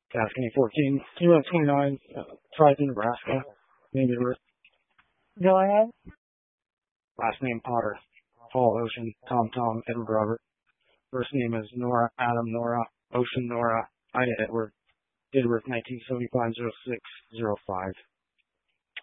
Tuscany 14, Kilo 29, Triton, Nebraska. Name of birth. Go ahead. Last name Potter. Paul Ocean, Tom Tom, Edward Robert. First name is Nora, Adam Nora, Ocean Nora, Ida Edward. Date of birth 1975-06-05.